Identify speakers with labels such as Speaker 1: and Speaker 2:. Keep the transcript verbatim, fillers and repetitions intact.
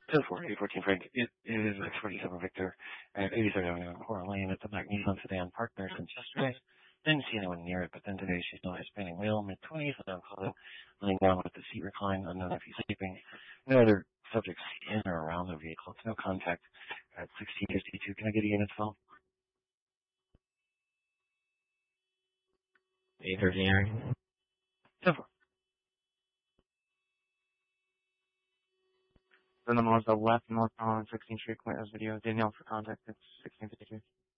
Speaker 1: ten four, eight fourteen Frank. It is X forty-seven Victor at eighty-third Avenue and Coral Lane at the Black Nissan sedan parked there since yesterday. Didn't see anyone near it, but then today she's still Hispanic male, mid twenties, without color, laying down with the seat reclined, unknown if he's sleeping. No other subjects in or around the vehicle. It's no contact at sixteen fifty-two. Can I get a unit phone?
Speaker 2: eight thirteen area.
Speaker 1: ten four.
Speaker 2: Then the Mazda left north on sixteenth Street, Clinton's video. Danielle for contact, it's sixteen fifty-two.